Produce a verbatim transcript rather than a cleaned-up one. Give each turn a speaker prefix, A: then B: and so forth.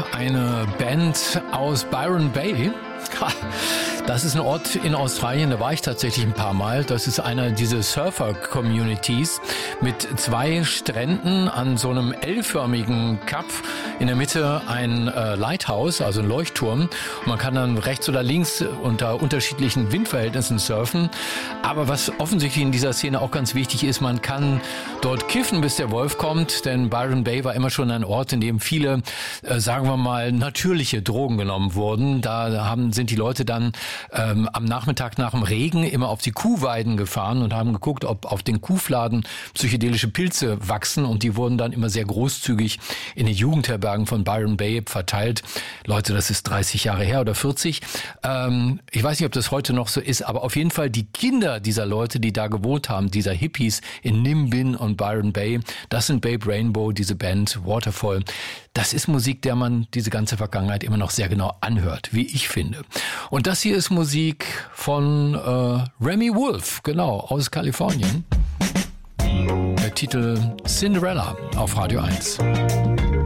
A: eine Band aus Byron Bay. Das ist ein Ort in Australien, da war ich tatsächlich ein paar Mal. Das ist einer dieser Surfer-Communities mit zwei Stränden an so einem L-förmigen Kap. In der Mitte ein äh, Lighthouse, also ein Leuchtturm. Und man kann dann rechts oder links unter unterschiedlichen Windverhältnissen surfen. Aber was offensichtlich in dieser Szene auch ganz wichtig ist, man kann dort kiffen, bis der Wolf kommt. Denn Byron Bay war immer schon ein Ort, in dem viele, äh, sagen wir mal, natürliche Drogen genommen wurden. Da haben, sind die Leute dann ähm, am Nachmittag nach dem Regen immer auf die Kuhweiden gefahren und haben geguckt, ob auf den Kuhfladen psychedelische Pilze wachsen. Und die wurden dann immer sehr großzügig in den Jugendherbergen von Byron Bay verteilt. Leute, das ist dreißig Jahre her oder vierzig. Ähm, ich weiß nicht, ob das heute noch so ist, aber auf jeden Fall die Kinder dieser Leute, die da gewohnt haben, dieser Hippies in Nimbin und Byron Bay, das sind Babe Rainbow, diese Band Waterfall. Das ist Musik, der man diese ganze Vergangenheit immer noch sehr genau anhört, wie ich finde. Und das hier ist Musik von äh, Remy Wolf, genau, aus Kalifornien. Der Titel Cinderella auf Radio eins.